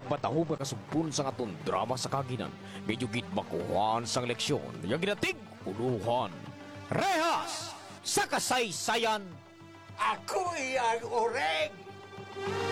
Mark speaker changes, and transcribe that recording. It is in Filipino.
Speaker 1: Bataho ba kasumpun sa aton drama sa kaginan, medyo gitbakuhan sang leksyon, yung ginatig, uluhan. Rehas! Sa kasaysayan!
Speaker 2: Ako ang oreng!